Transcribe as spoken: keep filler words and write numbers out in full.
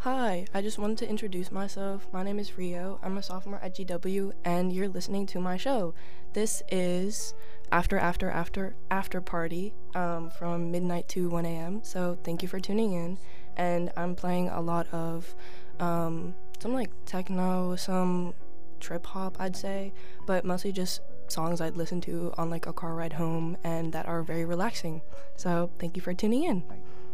Hi, I just wanted to introduce myself. My name is Rio. I'm a sophomore at G W, and you're listening to my show. This is After After After After Party um, from midnight to one a.m. So thank you for tuning in. And I'm playing a lot of um, some like techno, some trip hop, I'd say, but mostly just songs I'd listen to on like a car ride home and that are very relaxing. So thank you for tuning in.